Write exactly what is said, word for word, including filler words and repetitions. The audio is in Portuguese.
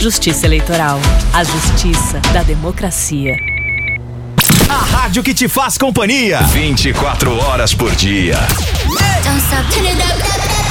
Justiça Eleitoral. A justiça da democracia. A rádio que te faz companhia vinte e quatro horas por dia. Don't stop, turn it up.